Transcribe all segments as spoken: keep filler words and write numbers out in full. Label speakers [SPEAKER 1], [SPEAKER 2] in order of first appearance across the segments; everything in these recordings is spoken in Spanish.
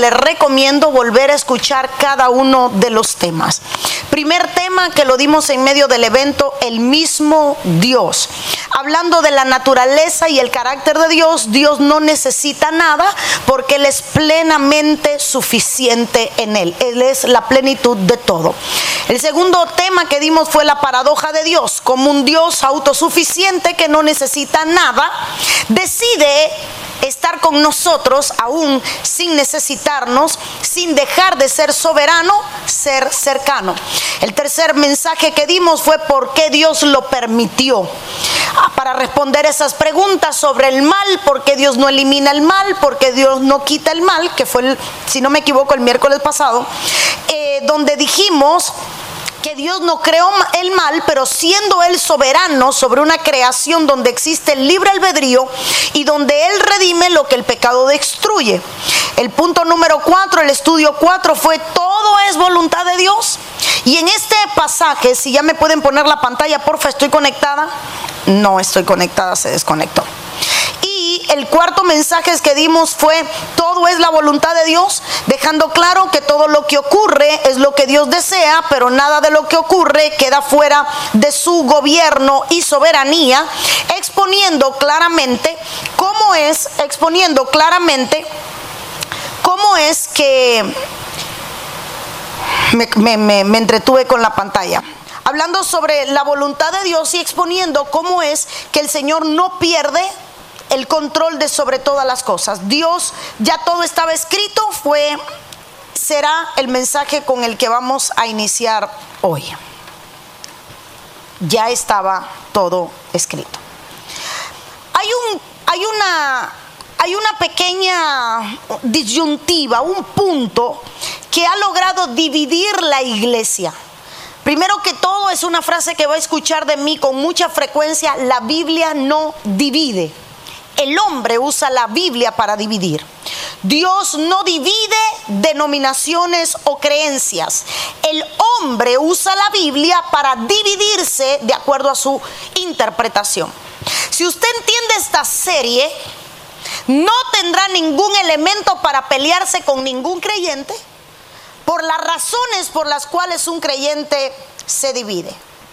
[SPEAKER 1] les recomiendo volver a escuchar cada uno de los temas. Primer tema que lo dimos en medio del evento, el mismo Dios. Hablando de la naturaleza y el carácter de Dios, Dios no necesita nada porque Él es plenamente suficiente en Él. Él es la plenitud de todo. El segundo tema que dimos fue la paradoja de Dios. Como un Dios autosuficiente que no necesita nada, decide estar con nosotros aún sin necesitarnos, sin dejar de ser soberano, ser cercano. El tercer mensaje que dimos fue por qué Dios lo permitió. Para responder esas preguntas sobre el mal, por qué Dios no elimina el mal, por qué Dios no quita el mal, que fue, el, si no me equivoco, el miércoles pasado, eh, donde dijimos que Dios no creó el mal, pero siendo Él soberano sobre una creación donde existe el libre albedrío y donde Él redime lo que el pecado destruye. El punto número cuatro, el estudio cuatro fue todo es voluntad de Dios. Y en este pasaje, si ya me pueden poner la pantalla, porfa, ¿estoy conectada? No estoy conectada, se desconectó. Y el cuarto mensaje que dimos fue todo es la voluntad de Dios, dejando claro que todo lo que ocurre es lo que Dios desea, pero nada de lo que ocurre queda fuera de su gobierno y soberanía, exponiendo claramente cómo es, exponiendo claramente cómo es que me, me, me, me entretuve con la pantalla. Hablando sobre la voluntad de Dios y exponiendo cómo es que el Señor no pierde el control de sobre todas las cosas. Dios, ya todo estaba escrito, fue, será el mensaje con el que vamos a iniciar hoy. Ya estaba todo escrito. Hay un, hay una, hay una pequeña disyuntiva, un punto que ha logrado dividir la iglesia. Primero que todo, es una frase que va a escuchar de mí con mucha frecuencia: la Biblia no divide. El hombre usa la Biblia para dividir. Dios no divide denominaciones o creencias. El hombre usa la Biblia para dividirse de acuerdo a su interpretación. Si usted entiende esta serie, no tendrá ningún elemento para pelearse con ningún creyente por las razones por las cuales un creyente se divide.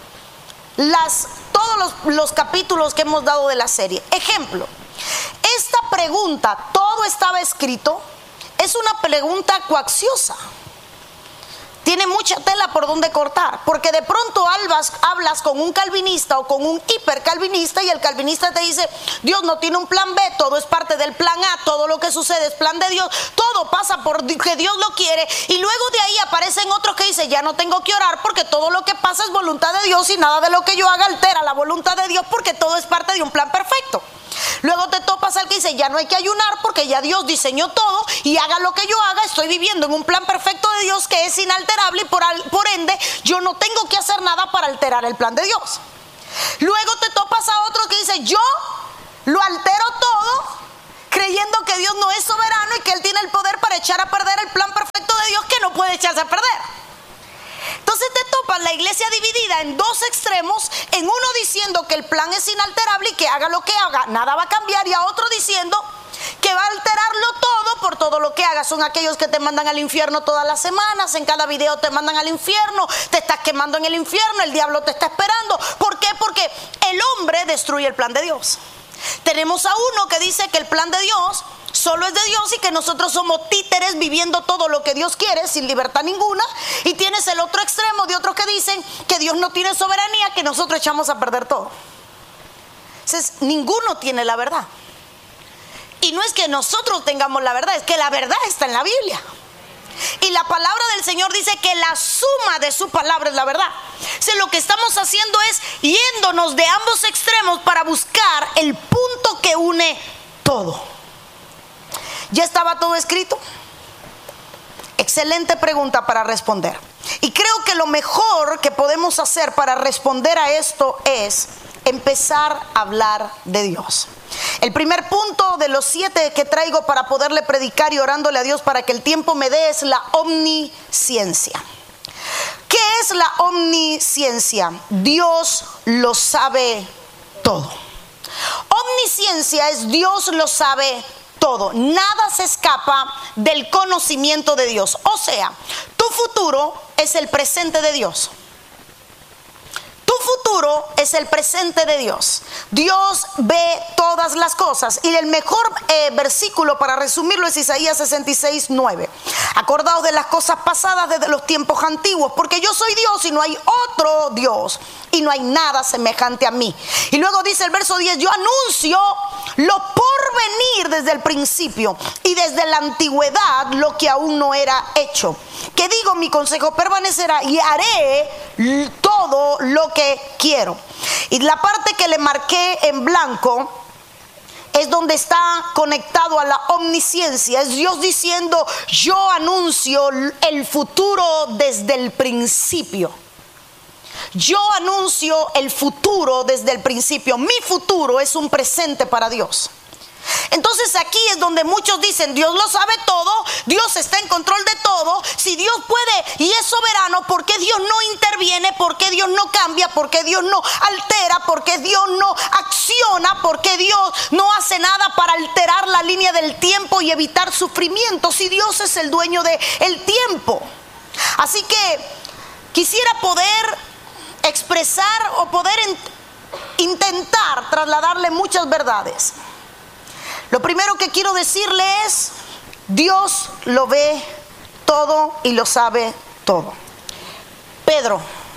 [SPEAKER 1] Las, todos los, los capítulos que hemos dado de la serie. Ejemplo. Esta pregunta, ¿todo estaba escrito?, es una pregunta coacciosa. Tiene mucha tela por donde cortar, porque de pronto hablas, hablas con un calvinista o con un hipercalvinista y el calvinista te dice: Dios no tiene un plan B, todo es parte del plan A, todo lo que sucede es plan de Dios, todo pasa porque Dios lo quiere. Y luego de ahí aparecen otros que dicen: ya no tengo que orar porque todo lo que pasa es voluntad de Dios y nada de lo que yo haga altera la voluntad de Dios porque todo es parte de un plan perfecto. Luego te topas al que dice: ya no hay que ayunar porque ya Dios diseñó todo y haga lo que yo haga, estoy viviendo en un plan perfecto de Dios que es inalterable y por, al, por ende yo no tengo que hacer nada para alterar el plan de Dios. Luego te topas a otro que dice: yo lo altero todo creyendo que Dios no es soberano y que Él tiene el poder para echar a perder el plan perfecto de Dios que no puede echarse a perder. Entonces te topas la iglesia dividida en dos extremos, en uno diciendo que el plan es inalterable y que haga lo que haga, nada va a cambiar, y a otro diciendo que va a alterarlo todo por todo lo que haga. Son aquellos que te mandan al infierno todas las semanas, en cada video te mandan al infierno, te estás quemando en el infierno, el diablo te está esperando. ¿Por qué? Porque el hombre destruye el plan de Dios. Tenemos a uno que dice que el plan de Dios solo es de Dios y que nosotros somos títeres viviendo todo lo que Dios quiere sin libertad ninguna. Y tienes el otro extremo de otros que dicen que Dios no tiene soberanía, que nosotros echamos a perder todo. Entonces, ninguno tiene la verdad. Y no es que nosotros tengamos la verdad, es que la verdad está en la Biblia. Y la palabra del Señor dice que la suma de su palabra es la verdad. O sea, lo que estamos haciendo es yéndonos de ambos extremos para buscar el punto que une todo. ¿Ya estaba todo escrito? Excelente pregunta para responder. Y creo que lo mejor que podemos hacer para responder a esto es empezar a hablar de Dios. El primer punto de los siete que traigo para poderle predicar y orándole a Dios para que el tiempo me dé es la omnisciencia. ¿Qué es la omnisciencia? Dios lo sabe todo. Omnisciencia es Dios lo sabe todo. Nada se escapa del conocimiento de Dios. O sea, tu futuro es el presente de Dios. Tu futuro es el presente de Dios. Dios ve todas las cosas. Y el mejor eh, versículo para resumirlo es Isaías sesenta y seis, nueve. Acordaos de las cosas pasadas desde los tiempos antiguos, porque yo soy Dios y no hay otro Dios, y no hay nada semejante a mí. Y luego dice el verso diez, yo anuncio lo por venir desde el principio y desde la antigüedad lo que aún no era hecho. Que digo, mi consejo permanecerá y haré todo lo que quiero. Y la parte que le marqué en blanco es donde está conectado a la omnisciencia. Es Dios diciendo, yo anuncio el futuro desde el principio. Yo anuncio el futuro desde el principio. Mi futuro es un presente para Dios. Entonces aquí es donde muchos dicen, Dios lo sabe todo, Dios está en control de todo. Si Dios puede y es soberano, ¿por qué Dios no interviene? ¿Por qué Dios no cambia? ¿Por qué Dios no altera? ¿Por qué Dios no acciona? ¿Por qué Dios no hace nada para alterar la línea del tiempo y evitar sufrimiento? Si Dios es el dueño del tiempo. Así que quisiera poder expresar o poder intentar trasladarle muchas verdades. Lo primero que quiero decirle es, Dios lo ve todo y lo sabe todo. Pedro,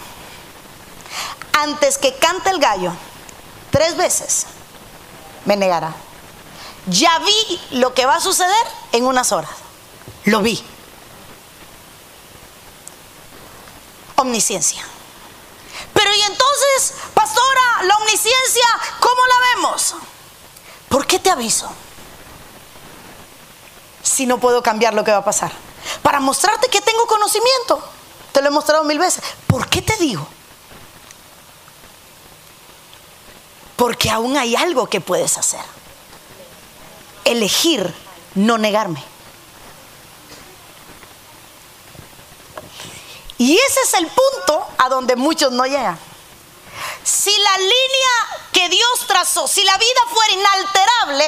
[SPEAKER 1] antes que cante el gallo, tres veces me negará. Ya vi lo que va a suceder en unas horas. Lo vi. Omnisciencia. Pero y entonces, pastora, la omnisciencia, ¿cómo la vemos? ¿Por qué te aviso? Si no puedo cambiar lo que va a pasar. Para mostrarte que tengo conocimiento. Te lo he mostrado mil veces. ¿Por qué te digo? Porque aún hay algo que puedes hacer. Elegir no negarme. Y ese es el punto a donde muchos no llegan. Si la línea que Dios trazó, si la vida fuera inalterable,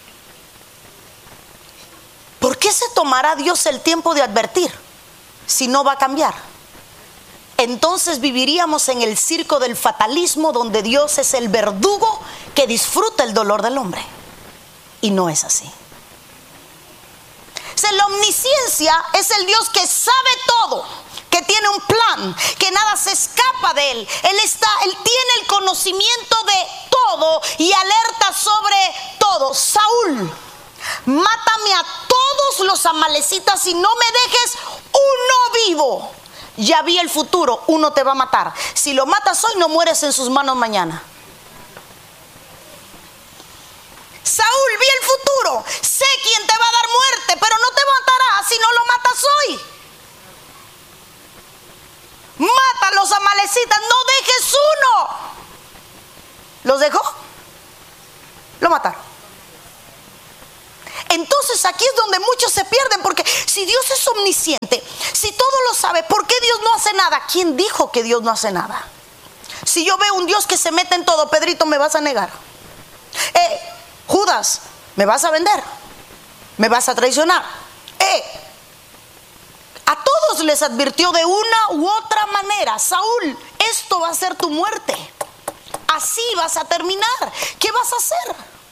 [SPEAKER 1] ¿por qué se tomará Dios el tiempo de advertir si no va a cambiar? Entonces viviríamos en el circo del fatalismo, donde Dios es el verdugo que disfruta el dolor del hombre. Y no es así. O sea, la omnisciencia es el Dios que sabe todo, que tiene un plan, que nada se escapa de él. Él está, él tiene el conocimiento de todo y alerta sobre todo. Saúl, mátame a todos los amalecitas y no me dejes uno vivo. Ya vi el futuro, uno te va a matar. Si lo matas hoy, no mueres en sus manos mañana. Saúl, vi el futuro, sé quién te va a dar muerte, pero no te matará si no lo matas hoy. Mata a los amalecitas, no dejes uno. ¿Los dejó? Lo mataron. Entonces aquí es donde muchos se pierden, porque si Dios es omnisciente, si todo lo sabe, ¿por qué Dios no hace nada? ¿Quién dijo que Dios no hace nada? Si yo veo un Dios que se mete en todo, Pedrito, me vas a negar. Eh, Judas, me vas a vender, me vas a traicionar. Eh, a todos les advirtió de una u otra manera: Saúl, esto va a ser tu muerte, así vas a terminar. ¿Qué vas a hacer?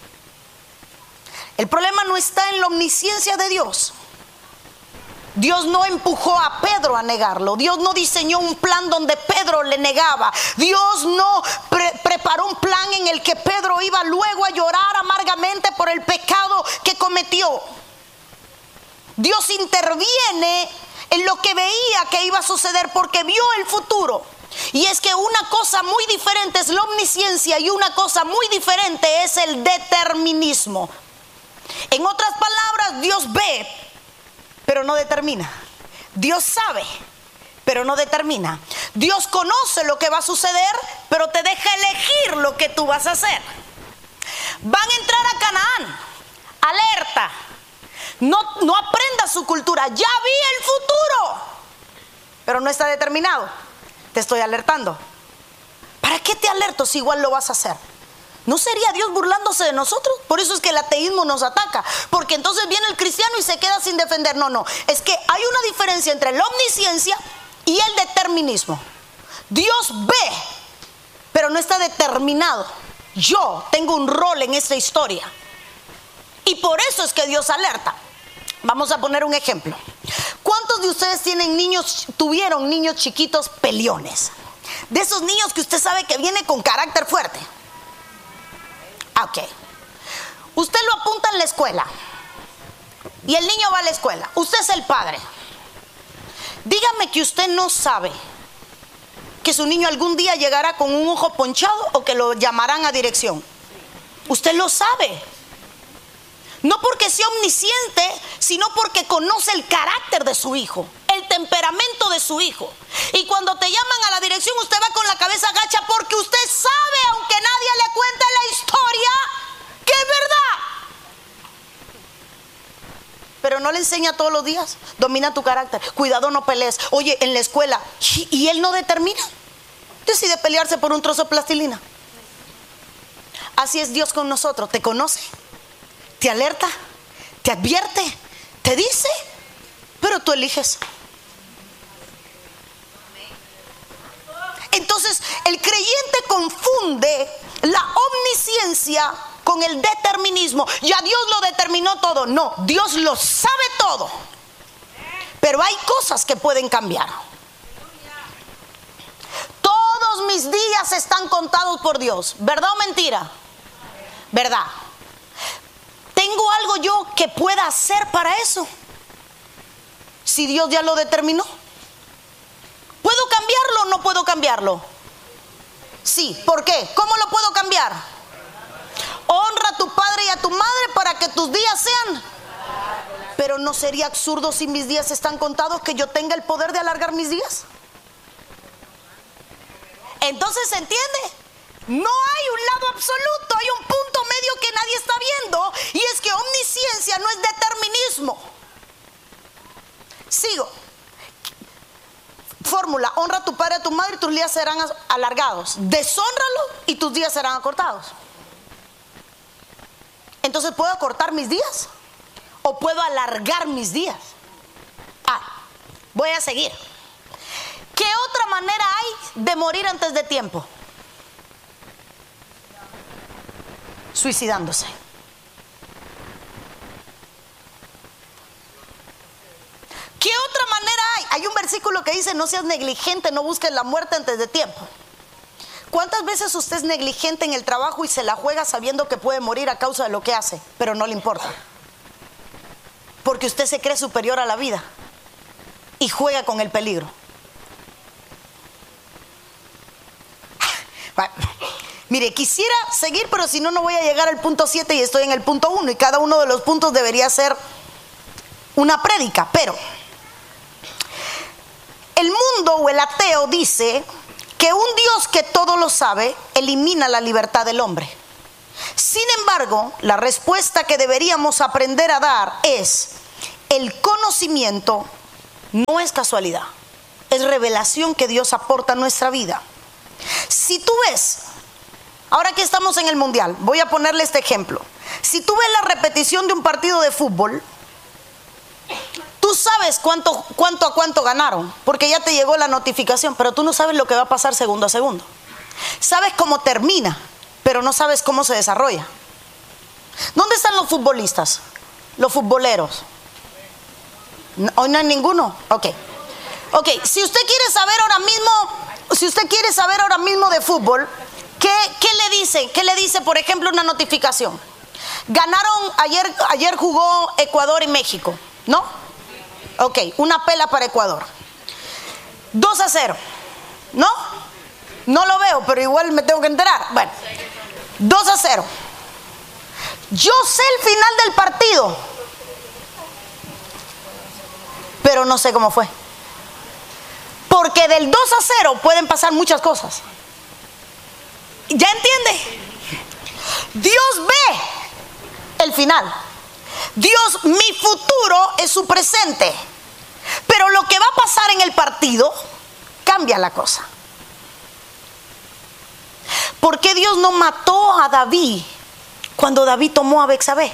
[SPEAKER 1] El problema no está en la omnisciencia de Dios. Dios no empujó a Pedro a negarlo. Dios no diseñó un plan donde Pedro le negaba. Dios no pre- preparó un plan en el que Pedro iba luego a llorar amargamente por el pecado que cometió. Dios interviene en lo que veía que iba a suceder, porque vio el futuro. Y es que una cosa muy diferente es la omnisciencia y una cosa muy diferente es el determinismo. En otras palabras, Dios ve, pero no determina. Dios sabe, pero no determina. Dios conoce lo que va a suceder, pero te deja elegir lo que tú vas a hacer. Van a entrar a Canaán. Alerta. No, no aprenda su cultura. Ya vi el futuro, pero no está determinado. Te estoy alertando. ¿Para qué te alerto si igual lo vas a hacer? ¿No sería Dios burlándose de nosotros? Por eso es que el ateísmo nos ataca, porque entonces viene el cristiano y se queda sin defender. No, no, es que hay una diferencia entre la omnisciencia y el determinismo. Dios ve, pero no está determinado. Yo tengo un rol en esta historia y por eso es que Dios alerta. Vamos a poner un ejemplo. ¿Cuántos de ustedes tienen niños, tuvieron niños chiquitos peleones? De esos niños que usted sabe que viene con carácter fuerte. Ok. Usted lo apunta en la escuela y el niño va a la escuela. Usted es el padre. Dígame que usted no sabe que su niño algún día llegará con un ojo ponchado o que lo llamarán a dirección. Usted lo sabe. No porque sea omnisciente, sino porque conoce el carácter de su hijo, el temperamento de su hijo. Y cuando te llaman a la dirección, usted va con la cabeza gacha porque usted sabe, aunque nadie le cuente la historia, que es verdad. Pero no le enseña todos los días. Domina tu carácter. Cuidado, no pelees. Oye, en la escuela, y, y él no determina. Decide pelearse por un trozo de plastilina. Así es Dios con nosotros. Te conoce, te alerta, te advierte, te dice, pero tú eliges. Entonces el creyente confunde la omnisciencia con el determinismo. Ya Dios lo determinó todo. No, Dios lo sabe todo, pero hay cosas que pueden cambiar. Todos mis días están contados por Dios. ¿Verdad o mentira? Verdad. ¿Tengo algo yo que pueda hacer para eso? Si Dios ya lo determinó. ¿Puedo cambiarlo o no puedo cambiarlo? Sí. ¿Por qué? ¿Cómo lo puedo cambiar? Honra a tu padre y a tu madre para que tus días sean. Pero ¿no sería absurdo si mis días están contados que yo tenga el poder de alargar mis días? Entonces, ¿se entiende? No hay un lado absoluto, hay un punto medio que nadie está viendo, y es que omnisciencia no es determinismo. Sigo. Fórmula: honra a tu padre y a tu madre y tus días serán alargados. Deshónralo y tus días serán acortados. Entonces, ¿puedo acortar mis días o puedo alargar mis días? Ah, voy a seguir. ¿Qué otra manera hay de morir antes de tiempo? Suicidándose. ¿Qué otra manera hay? Hay un versículo que dice: no seas negligente, no busques la muerte antes de tiempo. ¿Cuántas veces usted es negligente en el trabajo y se la juega sabiendo que puede morir a causa de lo que hace, pero no le importa? Porque usted se cree superior a la vida y juega con el peligro. Mire, quisiera seguir, pero si no, no voy a llegar al punto siete y estoy en el punto uno, y cada uno de los puntos debería ser una prédica. Pero el mundo o el ateo dice que un Dios que todo lo sabe elimina la libertad del hombre. Sin embargo, la respuesta que deberíamos aprender a dar es: el conocimiento no es casualidad, es revelación que Dios aporta a nuestra vida. Si tú ves, ahora que estamos en el mundial, voy a ponerle este ejemplo. Si tú ves la repetición de un partido de fútbol, tú sabes cuánto, cuánto a cuánto ganaron, porque ya te llegó la notificación, pero tú no sabes lo que va a pasar segundo a segundo. Sabes cómo termina, pero no sabes cómo se desarrolla. ¿Dónde están los futbolistas? Los futboleros. ¿Hoy no hay ninguno? Ok. Ok, si usted quiere saber ahora mismo, si usted quiere saber ahora mismo de fútbol, ¿qué, qué le dice? ¿Qué le dice, por ejemplo, una notificación? Ganaron, ayer, ayer jugó Ecuador y México, ¿no? Ok, una pela para Ecuador. dos a cero, ¿no? No lo veo, pero igual me tengo que enterar. Bueno, dos a cero. Yo sé el final del partido, pero no sé cómo fue. Porque del dos a cero pueden pasar muchas cosas. ¿Ya entiende? Dios ve el final. Dios, mi futuro es su presente. Pero lo que va a pasar en el partido cambia la cosa. ¿Por qué Dios no mató a David cuando David tomó a Betsabé?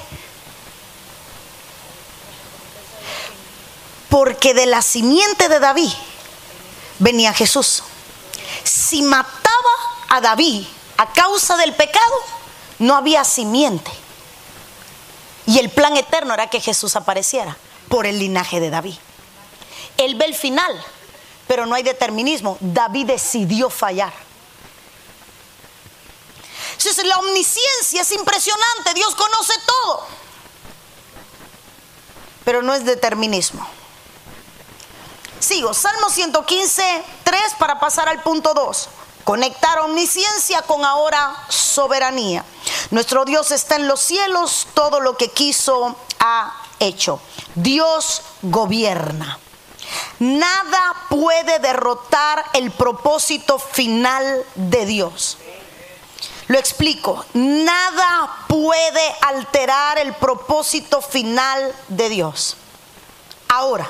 [SPEAKER 1] Porque de la simiente de David venía Jesús. Si mataba a David a causa del pecado, no había simiente. Y el plan eterno era que Jesús apareciera por el linaje de David. Él ve el final, pero no hay determinismo. David decidió fallar. Entonces, la omnisciencia es impresionante. Dios conoce todo, pero no es determinismo. Sigo, Salmo ciento quince, tres, para pasar al punto dos. Conectar omnisciencia con ahora soberanía. Nuestro Dios está en los cielos, todo lo que quiso ha hecho. Dios gobierna. Nada puede derrotar el propósito final de Dios. Lo explico. Nada puede alterar el propósito final de Dios. Ahora.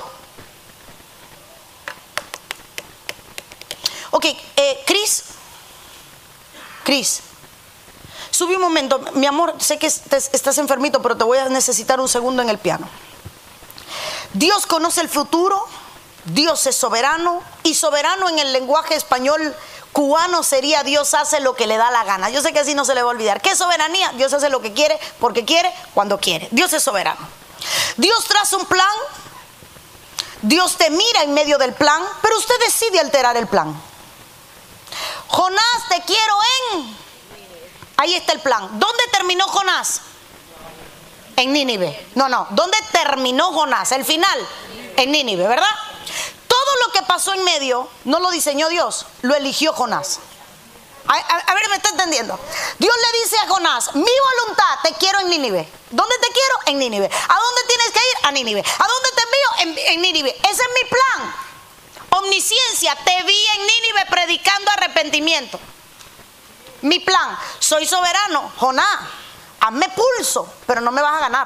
[SPEAKER 1] Ok, eh, Cris. Cris. Sube un momento. Mi amor, sé que estás enfermito, pero te voy a necesitar un segundo en el piano. Dios conoce el futuro. Dios es soberano. Y soberano en el lenguaje español cubano sería: Dios hace lo que le da la gana. Yo sé que así no se le va a olvidar. ¿Qué es soberanía? Dios hace lo que quiere, porque quiere, cuando quiere. Dios es soberano. Dios traza un plan. Dios te mira en medio del plan, pero usted decide alterar el plan. Jonás, te quiero en... Ahí está el plan. ¿Dónde terminó Jonás? En Nínive. No, no. ¿Dónde terminó Jonás? El final. En Nínive, ¿verdad? Todo lo que pasó en medio no lo diseñó Dios, lo eligió Jonás. A, a, a ver, ¿me está entendiendo? Dios le dice a Jonás: mi voluntad, te quiero en Nínive. ¿Dónde te quiero? En Nínive. ¿A dónde tienes que ir? A Nínive. ¿A dónde te envío? En, en Nínive. Ese es mi plan. Omnisciencia, te vi en Nínive predicando arrepentimiento. Mi plan, soy soberano. Jonás, hazme pulso, pero no me vas a ganar.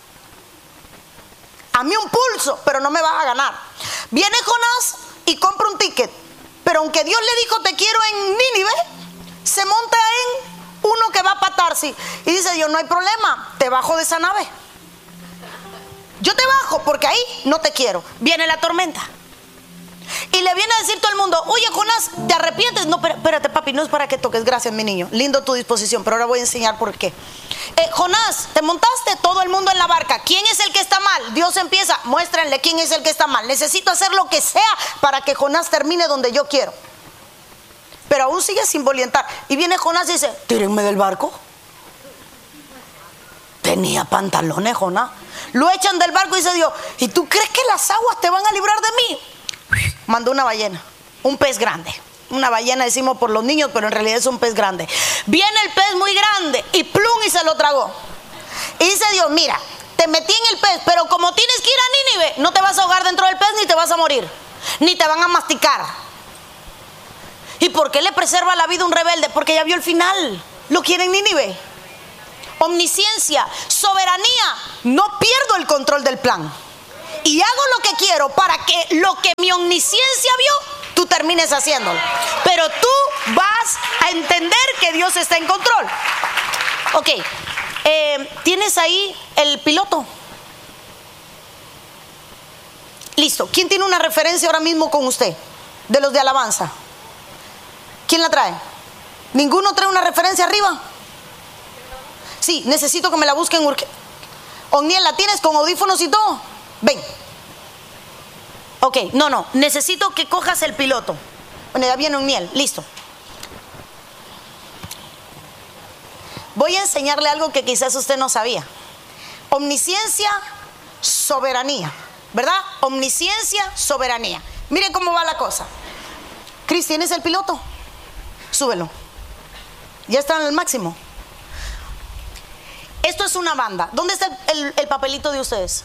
[SPEAKER 1] Hazme un pulso, pero no me vas a ganar. Viene Jonás y compra un ticket, pero aunque Dios le dijo te quiero en Nínive, se monta en uno que va para Tarsis y dice: Dios, no hay problema, te bajo de esa nave. Yo te bajo porque ahí no te quiero. Viene la tormenta y le viene a decir todo el mundo: oye, Jonás, ¿te arrepientes? No, espérate, papi, no es para que toques. Gracias, mi niño, lindo tu disposición, pero ahora voy a enseñar por qué. eh, Jonás, te montaste, todo el mundo en la barca. ¿Quién es el que está mal? Dios empieza: muéstrenle quién es el que está mal. Necesito hacer lo que sea para que Jonás termine donde yo quiero. Pero aún sigue sin volientar. Y viene Jonás y dice: tírenme del barco. Tenía pantalones Jonás. Lo echan del barco y dice Dios: ¿y tú crees que las aguas te van a librar de mí? Mandó una ballena, un pez grande. Una ballena decimos por los niños, pero en realidad es un pez grande. Viene el pez muy grande y plum, y se lo tragó. Y dice Dios: mira, te metí en el pez, pero como tienes que ir a Nínive, no te vas a ahogar dentro del pez, ni te vas a morir, ni te van a masticar. ¿Y por qué le preserva la vida a un rebelde? Porque ya vio el final. Lo quiere en Nínive. Omnisciencia, soberanía. No pierdo el control del plan y hago lo que quiero para que lo que mi omnisciencia vio, tú termines haciéndolo. Pero tú vas a entender que Dios está en control. Ok, eh, ¿tienes ahí el piloto? Listo. ¿Quién tiene una referencia ahora mismo con usted de los de alabanza? ¿Quién la trae? ¿Ninguno trae una referencia arriba? Sí, necesito que me la busquen urgente. Oniel, ¿la tienes con audífonos y todo? Ven. Ok, no, no, necesito que cojas el piloto. Bueno, ya viene Oniel, listo. Voy a enseñarle algo que quizás usted no sabía. Omnisciencia, soberanía, ¿verdad? Omnisciencia, soberanía. Mire cómo va la cosa. Cris, ¿tienes el piloto? Súbelo. Ya está en el máximo. Esto es una banda. ¿Dónde está el, el, el papelito de ustedes?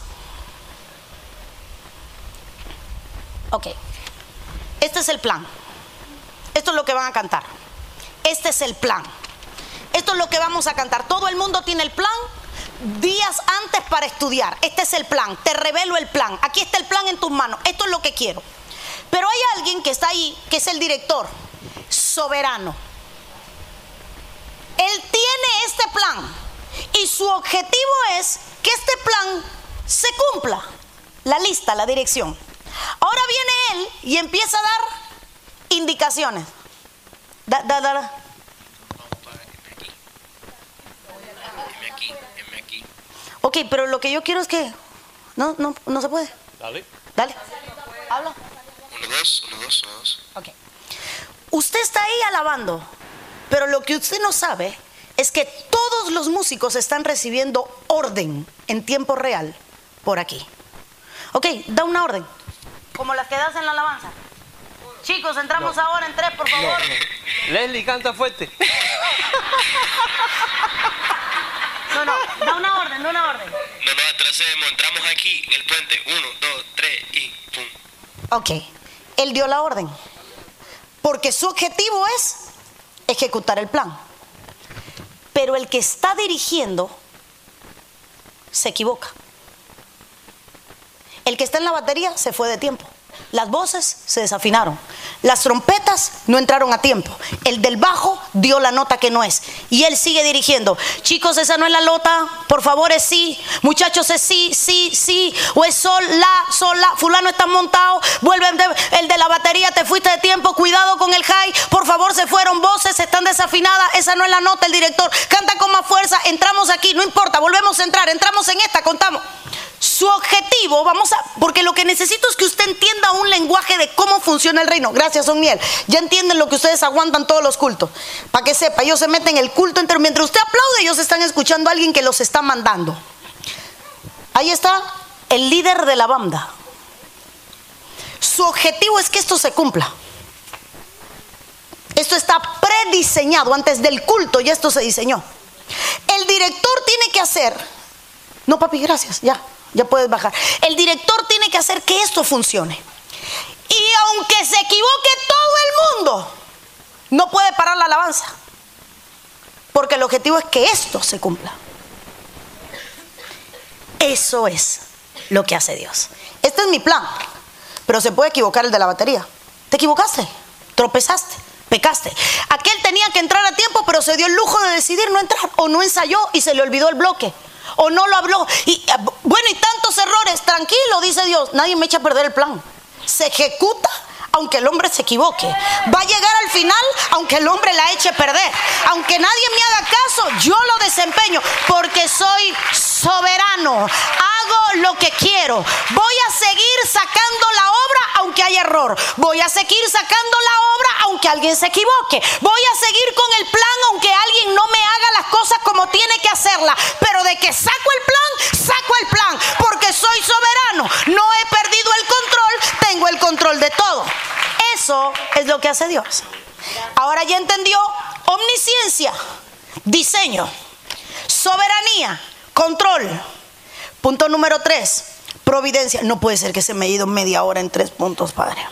[SPEAKER 1] Ok. Este es el plan. Esto es lo que van a cantar. Este es el plan. Esto es lo que vamos a cantar. Todo el mundo tiene el plan días antes para estudiar. Este es el plan. Te revelo el plan. Aquí está el plan en tus manos. Esto es lo que quiero. Pero hay alguien que está ahí, que es el director. Soberano. Él tiene este plan y su objetivo es que este plan se cumpla. La lista, la dirección. Ahora viene Él y empieza a dar indicaciones. Da, da, da, da. Ok, pero lo que yo quiero es que... No, no, no se puede.
[SPEAKER 2] Dale.
[SPEAKER 1] Dale. Habla.
[SPEAKER 3] Uno, dos, uno, dos, uno, dos.
[SPEAKER 1] Ok. Usted está ahí alabando, pero lo que usted no sabe es que todos los músicos están recibiendo orden en tiempo real por aquí. Ok, da una orden. Como las que das en la alabanza. Chicos, entramos
[SPEAKER 2] No.
[SPEAKER 1] ahora en tres, por favor.
[SPEAKER 2] No, no. Leslie, canta fuerte.
[SPEAKER 1] No, no, da una orden, da una orden.
[SPEAKER 3] No nos atrasemos, entramos aquí en el puente. Uno, dos, tres y pum.
[SPEAKER 1] Ok, Él dio la orden. Porque su objetivo es ejecutar el plan. Pero el que está dirigiendo se equivoca. El que está en la batería se fue de tiempo. Las voces se desafinaron. Las trompetas no entraron a tiempo. El del bajo dio la nota que no es. Y él sigue dirigiendo. Chicos, esa no es la nota. Por favor, es sí. Muchachos, es sí, sí, sí. O es sol, la, sol, la. Fulano está montado. Vuelve el de la batería. Te fuiste de tiempo. Cuidado con el high. Por favor, se fueron voces. Están desafinadas. Esa no es la nota. El director canta con más fuerza. Entramos aquí. No importa. Volvemos a entrar. Entramos en esta. Contamos. Su objetivo, vamos a, porque lo que necesito es que usted entienda un lenguaje de cómo funciona el reino. Gracias, Oniel. Ya entienden lo que ustedes aguantan todos los cultos. Para que sepa, ellos se meten en el culto entero. Mientras usted aplaude, ellos están escuchando a alguien que los está mandando. Ahí está el líder de la banda. Su objetivo es que esto se cumpla. Esto está prediseñado. Antes del culto ya esto se diseñó. El director tiene que hacer... No, papi, gracias, ya. Ya puedes bajar. El director tiene que hacer que esto funcione. Y aunque se equivoque todo el mundo, no puede parar la alabanza. Porque el objetivo es que esto se cumpla. Eso es lo que hace Dios. Este es mi plan. Pero se puede equivocar el de la batería. Te equivocaste, tropezaste, pecaste. Aquel tenía que entrar a tiempo, pero se dio el lujo de decidir no entrar. O no ensayó y se le olvidó el bloque. O no lo habló. Y bueno, y tantos errores. Tranquilo, dice Dios. Nadie me echa a perder el plan. Se ejecuta aunque el hombre se equivoque. Va a llegar al final aunque el hombre la eche a perder. Aunque nadie me haga caso, yo lo desempeño. Porque soy soberano. Hago lo que quiero. Voy a seguir sacando la obra aunque haya error. Voy a seguir sacando la obra aunque alguien se equivoque. Voy a seguir con el plan aunque alguien no me haga las cosas como tiene que hacerlas. Pero de que saco el plan, saco el plan. Porque soy soberano. No he perdido el control, tengo el control de todo. Eso es lo que hace Dios. Ahora ya entendió omnisciencia, diseño, soberanía, control. Punto número tres, providencia. No puede ser que se me haya ido media hora en tres puntos, Padre.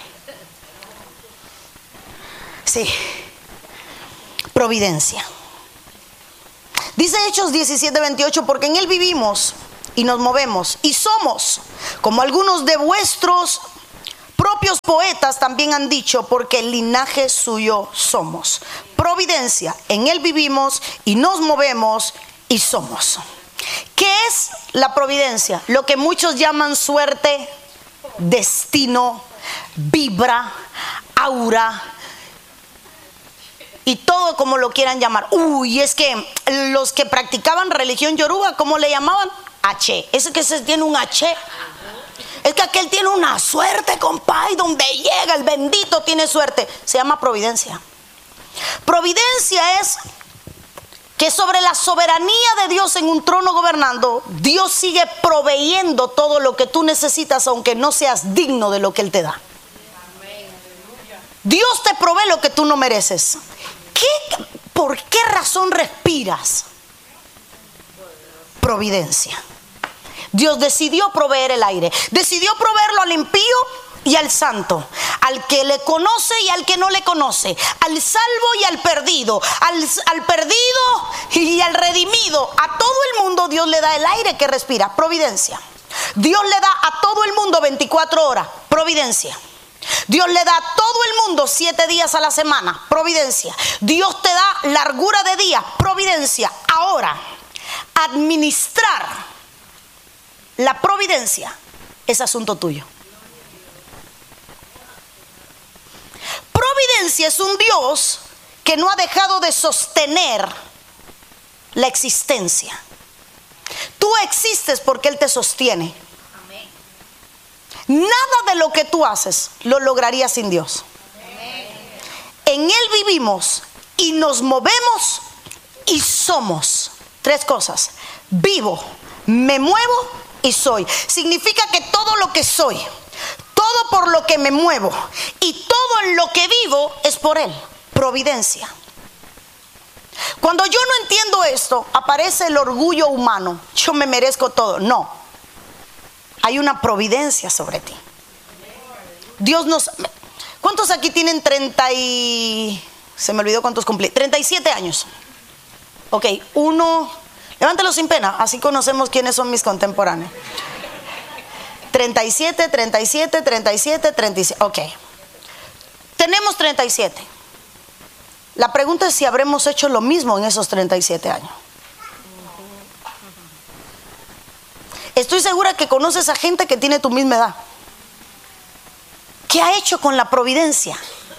[SPEAKER 1] Sí, providencia. Dice Hechos diecisiete veintiocho, porque en Él vivimos y nos movemos y somos, como algunos de vuestros propios poetas también han dicho, porque el linaje suyo somos. Providencia, en Él vivimos y nos movemos y somos. ¿Qué es la providencia? Lo que muchos llaman suerte, destino, vibra, aura y todo como lo quieran llamar. Uy, es que los que practicaban religión yoruba, ¿cómo le llamaban? H. Ese que se tiene un H. Es que aquel tiene una suerte, compadre, donde llega el bendito tiene suerte. Se llama providencia. Providencia es que sobre la soberanía de Dios en un trono gobernando, Dios sigue proveyendo todo lo que tú necesitas, aunque no seas digno de lo que Él te da. Dios te provee lo que tú no mereces. ¿Qué, ¿Por qué razón respiras? Providencia. Dios decidió proveer el aire, decidió proveerlo al impío y al santo, al que le conoce y al que no le conoce, al salvo y al perdido, al, al perdido y al redimido. A todo el mundo Dios le da el aire que respira, providencia. Dios le da a todo el mundo veinticuatro horas, providencia. Dios le da a todo el mundo siete días a la semana, providencia. Dios te da largura de días, providencia. Ahora, administrar la providencia es asunto tuyo. Providencia es un Dios que no ha dejado de sostener la existencia. Tú existes porque Él te sostiene. Nada de lo que tú haces lo lograrías sin Dios. En Él vivimos y nos movemos y somos. Tres cosas: vivo, me muevo y soy. Significa que todo lo que soy, todo por lo que me muevo y todo en lo que vivo es por Él. Providencia. Cuando yo no entiendo esto, aparece el orgullo humano. Yo me merezco todo. No. Hay una providencia sobre ti. Dios nos... ¿Cuántos aquí tienen treinta y... Se me olvidó cuántos cumplí. treinta y siete años. Ok, uno... Levántelo sin pena, así conocemos quiénes son mis contemporáneos. treinta y siete, treinta y siete, treinta y siete, treinta y siete. Ok. Tenemos treinta y siete. La pregunta es si habremos hecho lo mismo en esos treinta y siete años. Estoy segura que conoces a gente que tiene tu misma edad. ¿Qué ha hecho con la providencia?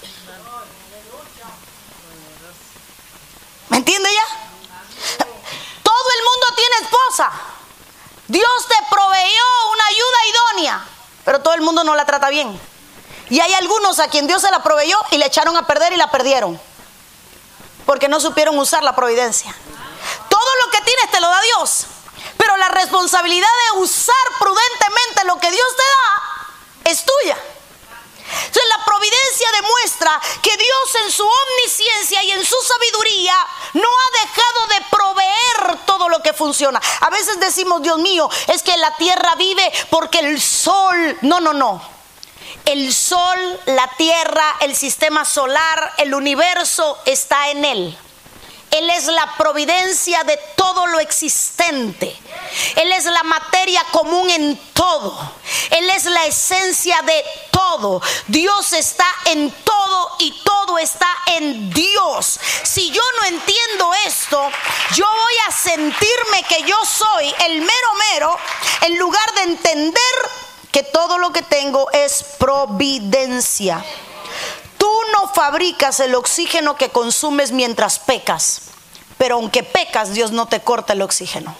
[SPEAKER 1] ¿Me entiende ya? Todo el mundo tiene esposa. Dios te proveyó una ayuda idónea, pero todo el mundo no la trata bien. Y hay algunos a quien Dios se la proveyó y le echaron a perder y la perdieron, porque no supieron usar la providencia. Todo lo que tienes te lo da Dios, pero la responsabilidad de usar prudentemente lo que Dios te da es tuya. Entonces la providencia demuestra que Dios en su omnisciencia y en su sabiduría no ha dejado de proveer todo lo que funciona. A veces decimos, Dios mío, es que la tierra vive porque el sol... No, no, no. El sol, la tierra, el sistema solar, el universo está en Él. Él es la providencia de todo lo existente. Él es la materia común en todo. Él es la esencia de todo. Dios está en todo y todo está en Dios. Si yo no entiendo esto, yo voy a sentirme que yo soy el mero mero, en lugar de entender que todo lo que tengo es providencia. Tú no fabricas el oxígeno que consumes mientras pecas, pero aunque pecas, Dios no te corta el oxígeno.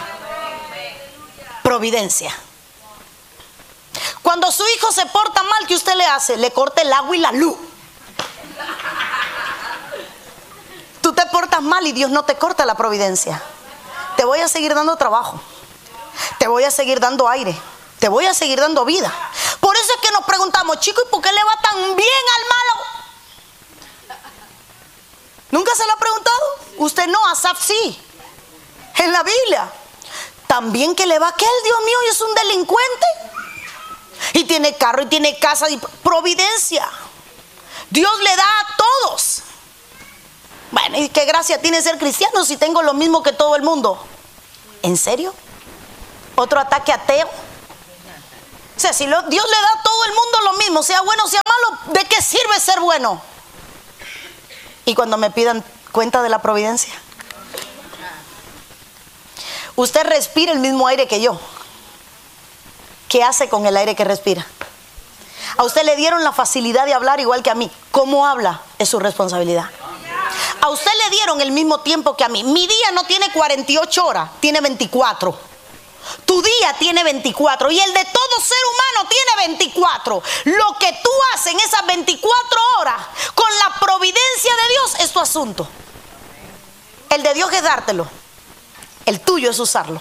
[SPEAKER 1] Providencia. Cuando su hijo se porta mal, ¿qué usted le hace? Le corta el agua y la luz. Tú te portas mal y Dios no te corta la providencia. Te voy a seguir dando trabajo, te voy a seguir dando aire, te voy a seguir dando vida. Por eso es que nos preguntamos, chico, ¿y por qué le va tan bien al malo? ¿Nunca se lo ha preguntado? Usted no, Asaf sí. En la Biblia. También que le va a aquel, Dios mío, y es un delincuente. Y tiene carro y tiene casa y providencia. Dios le da a todos. Bueno, ¿y qué gracia tiene ser cristiano si tengo lo mismo que todo el mundo? ¿En serio? ¿Otro ataque ateo? O sea, si lo, Dios le da a todo el mundo lo mismo, sea bueno o sea malo, ¿de qué sirve ser bueno? Y cuando me pidan cuenta de la providencia, usted respira el mismo aire que yo. ¿Qué hace con el aire que respira? A usted le dieron la facilidad de hablar igual que a mí. ¿Cómo habla? Es su responsabilidad. A usted le dieron el mismo tiempo que a mí. Mi día no tiene cuarenta y ocho horas, tiene veinticuatro. Tu día tiene veinticuatro y el de todo ser humano tiene veinticuatro. Lo que tú haces en esas veinticuatro horas con la providencia de Dios es tu asunto. El de Dios es dártelo, el tuyo es usarlo.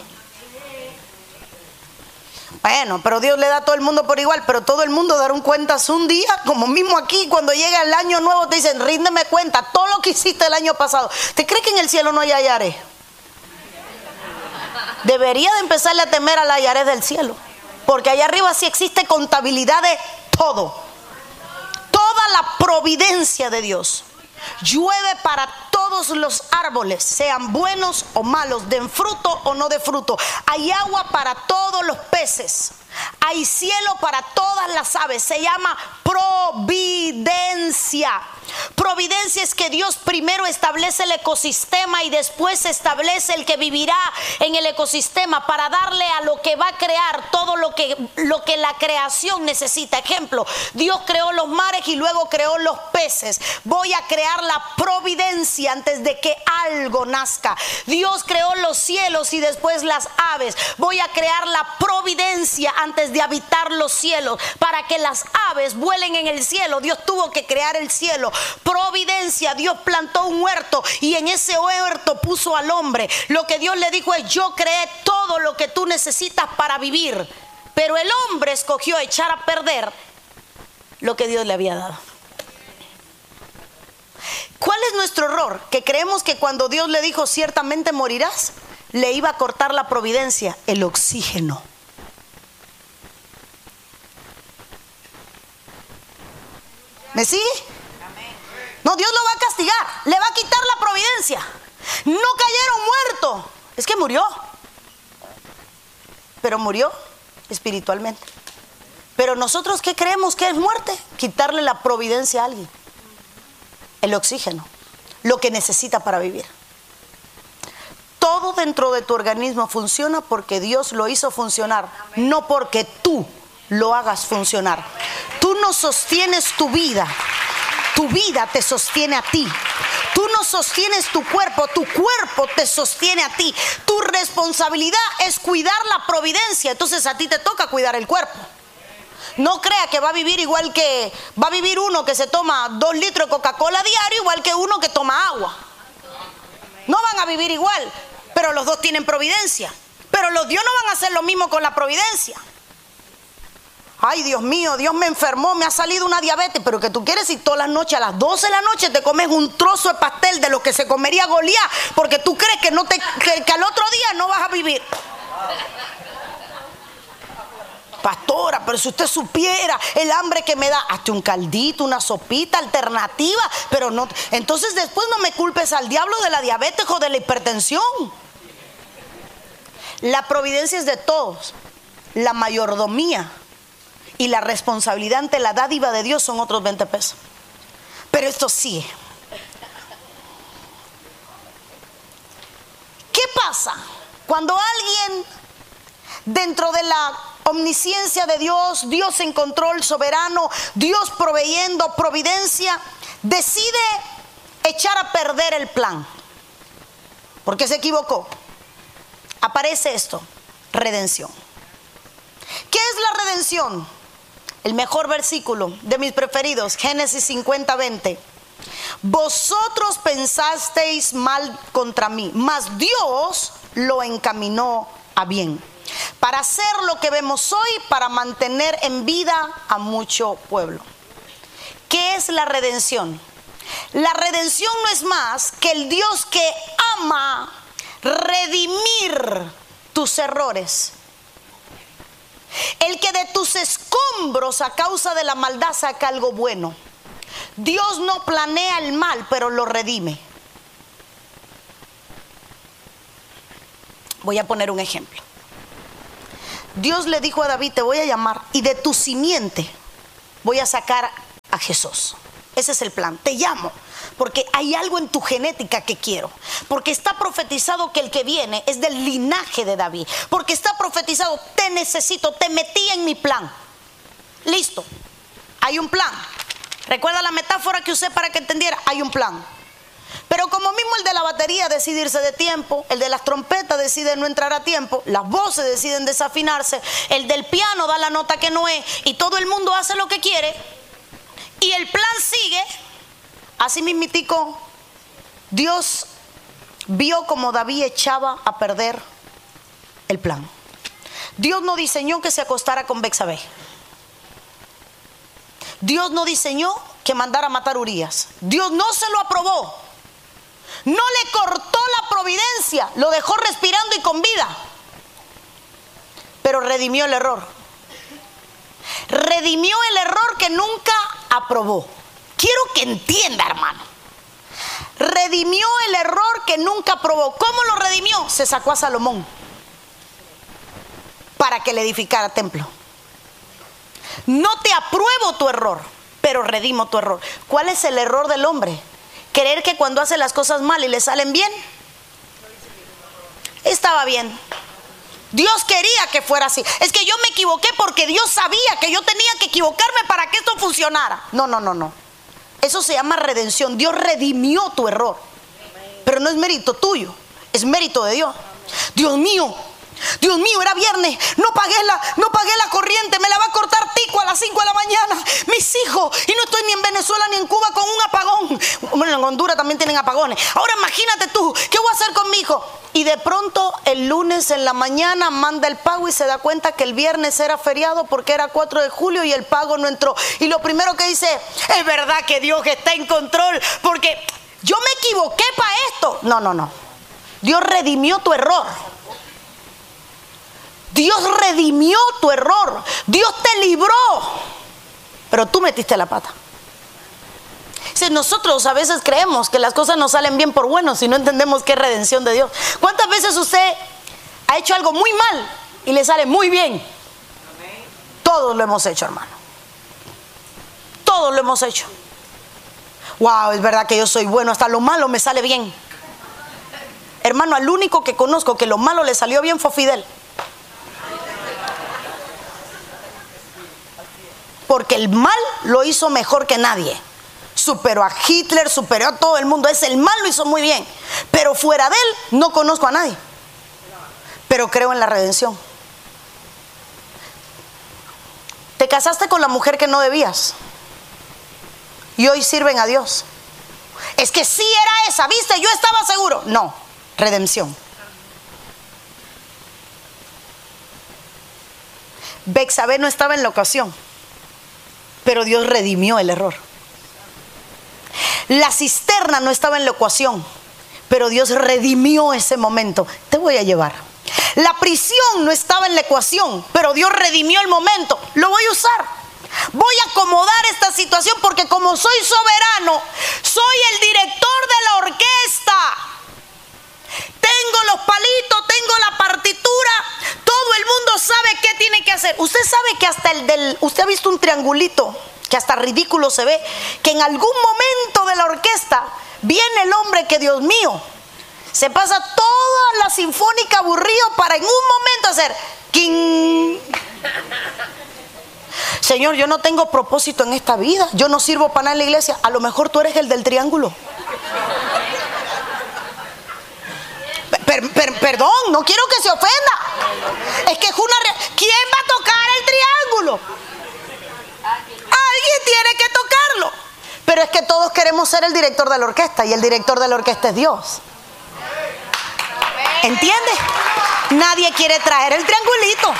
[SPEAKER 1] Bueno, pero Dios le da a todo el mundo por igual, pero todo el mundo dará un cuentas un día, como mismo aquí cuando llega el año nuevo te dicen, ríndeme cuenta todo lo que hiciste el año pasado. ¿Te crees que en el cielo no hay ayaré? Debería de empezarle a temer a la ayaré del cielo, porque allá arriba sí existe contabilidad de todo. Toda la providencia de Dios. Llueve para todos los árboles, sean buenos o malos, den fruto o no de fruto. Hay agua para todos los peces. hay cielo para todas las aves. Se llama providencia. Providencia es que Dios primero establece el ecosistema y después establece el que vivirá en el ecosistema para darle a lo que va a crear todo lo que, lo que la creación necesita. Ejemplo, Dios creó los mares y luego creó los peces. Voy a crear la providencia antes de que algo nazca. Dios creó los cielos y después las aves. Voy a crear la providencia antes de habitar los cielos. Para que las aves vuelen en el cielo, Dios tuvo que crear el cielo. Providencia, Dios plantó un huerto y en ese huerto puso al hombre. Lo que Dios le dijo es: yo creé todo lo que tú necesitas para vivir. Pero el hombre escogió echar a perder lo que Dios le había dado. ¿Cuál es nuestro error? Que creemos que cuando Dios le dijo ciertamente morirás, le iba a cortar la providencia, el oxígeno. ¿Me sigue? No, Dios lo va a castigar, le va a quitar la providencia. No cayeron muertos, es que murió. Pero murió espiritualmente. Pero nosotros, ¿qué creemos que es muerte? Quitarle la providencia a alguien. El oxígeno, lo que necesita para vivir. Todo dentro de tu organismo funciona porque Dios lo hizo funcionar, no porque tú lo hagas funcionar. Tú no sostienes tu vida. Tu vida te sostiene a ti. Tú no sostienes tu cuerpo, tu cuerpo te sostiene a ti. Tu responsabilidad es cuidar la providencia. Entonces a ti te toca cuidar el cuerpo. No crea que va a vivir igual que va a vivir uno que se toma dos litros de Coca-Cola diario, igual que uno que toma agua. No van a vivir igual, pero los dos tienen providencia. Pero los Dios no van a hacer lo mismo con la providencia. Ay, Dios mío, Dios me enfermó, me ha salido una diabetes. Pero que tú quieres ir todas las noches, a las doce de la noche te comes un trozo de pastel de lo que se comería Goliat, porque tú crees que, no te, que, que al otro día no vas a vivir. Pastora, pero si usted supiera el hambre que me da, hazte un caldito, una sopita alternativa, pero no. Entonces después no me culpes al diablo de la diabetes o de la hipertensión. La providencia es de todos. La mayordomía y la responsabilidad ante la dádiva de Dios son otros veinte pesos. Pero esto sí. ¿Qué pasa cuando alguien, dentro de la omnisciencia de Dios, Dios en control soberano, Dios proveyendo providencia, decide echar a perder el plan? Porque se equivocó. Aparece esto: redención. ¿Qué es la redención? El mejor versículo de mis preferidos, Génesis cincuenta, veinte. Vosotros pensasteis mal contra mí, mas Dios lo encaminó a bien, para hacer lo que vemos hoy, para mantener en vida a mucho pueblo. ¿Qué es la redención? La redención no es más que el Dios que ama redimir tus errores. El que de tus escombros a causa de la maldad saca algo bueno. Dios no planea el mal, pero lo redime. Voy a poner un ejemplo. Dios le dijo a David: te voy a llamar y de tu simiente voy a sacar a Jesús. Ese es el plan. Te llamo porque hay algo en tu genética que quiero. Porque está profetizado que el que viene es del linaje de David. Porque está profetizado, te necesito, te metí en mi plan. Listo. Hay un plan. ¿Recuerda la metáfora que usé para que entendiera? Hay un plan. Pero como mismo el de la batería decide irse de tiempo, el de las trompetas decide no entrar a tiempo, las voces deciden desafinarse, el del piano da la nota que no es, y todo el mundo hace lo que quiere, y el plan sigue. Así mismitico, Dios vio como David echaba a perder el plan. Dios no diseñó que se acostara con Betsabé. Dios no diseñó que mandara a matar a Urías. Dios no se lo aprobó. No le cortó la providencia, lo dejó respirando y con vida. Pero redimió el error. Redimió el error que nunca aprobó. Quiero que entienda, hermano. Redimió el error que nunca aprobó. ¿Cómo lo redimió? Se sacó a Salomón para que le edificara templo. No te apruebo tu error, pero redimo tu error. ¿Cuál es el error del hombre? Creer que cuando hace las cosas mal y le salen bien, estaba bien. Dios quería que fuera así. Es que yo me equivoqué porque Dios sabía que yo tenía que equivocarme para que esto funcionara. No, no, no, no. Eso se llama redención. Dios redimió tu error. Pero no es mérito tuyo, es mérito de Dios. Dios mío, Dios mío, era viernes, no pagué la, no pagué la corriente, me la va a cortar Tico a las cinco de la mañana. Mis hijos, y no estoy ni en Venezuela ni en Cuba con un apagón. Bueno, en Honduras también tienen apagones. Ahora imagínate tú, ¿qué voy a hacer con mi hijo? Y de pronto el lunes en la mañana manda el pago y se da cuenta que el viernes era feriado porque era cuatro de julio y el pago no entró. Y lo primero que dice, es verdad que Dios está en control porque yo me equivoqué para esto. No, no, no. Dios redimió tu error. Dios redimió tu error. Dios te libró. Pero tú metiste la pata. Si nosotros a veces creemos que las cosas nos salen bien por bueno si no entendemos qué es redención de Dios. ¿Cuántas veces usted ha hecho algo muy mal y le sale muy bien? Todos lo hemos hecho, hermano. Todos lo hemos hecho. Wow, es verdad que yo soy bueno, hasta lo malo me sale bien. Hermano, al único que conozco que lo malo le salió bien fue Fidel. Porque el mal lo hizo mejor que nadie. Superó a Hitler, superó a todo el mundo. Es el mal lo hizo muy bien. Pero fuera de él no conozco a nadie. Pero creo en la redención. Te casaste con la mujer que no debías y hoy sirven a Dios. Es que sí era esa, ¿viste? Yo estaba seguro. No, redención. Betsabé no estaba en la ocasión, pero Dios redimió el error. La cisterna no estaba en la ecuación, pero Dios redimió ese momento. Te voy a llevar. La prisión no estaba en la ecuación, pero Dios redimió el momento. Lo voy a usar. Voy a acomodar esta situación porque como soy soberano, soy el director de la orquesta. Tengo los palitos, tengo la partitura. Todo el mundo sabe qué tiene que hacer. Usted sabe que hasta el del... Usted ha visto un triangulito que hasta ridículo se ve, que en algún momento de la orquesta viene el hombre que, Dios mío, se pasa toda la sinfónica aburrido para en un momento hacer king. Señor, yo no tengo propósito en esta vida, yo no sirvo para nada en la iglesia. A lo mejor tú eres el del triángulo. Per, per, perdón, no quiero que se ofenda. Es que es una re... ¿Quién va a tocar el triángulo? Alguien tiene que tocarlo. Pero es que todos queremos ser el director de la orquesta y el director de la orquesta es Dios. ¿Entiendes? Nadie quiere traer el triangulito.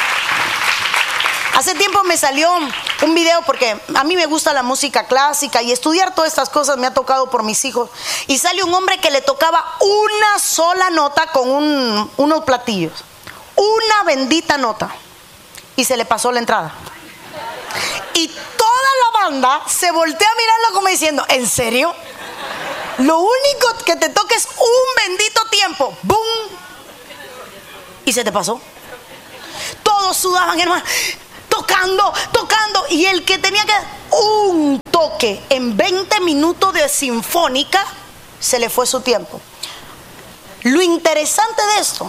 [SPEAKER 1] Hace tiempo me salió un video porque a mí me gusta la música clásica y estudiar todas estas cosas me ha tocado por mis hijos. Y sale un hombre que le tocaba una sola nota con un, unos platillos. Una bendita nota. Y se le pasó la entrada. Y toda la banda se voltea a mirarlo como diciendo, ¿en serio? Lo único que te toca es un bendito tiempo. ¡Bum! Y se te pasó. Todos sudaban, hermano, tocando, tocando. Y el que tenía que un toque en veinte minutos de sinfónica, se le fue su tiempo. Lo interesante de esto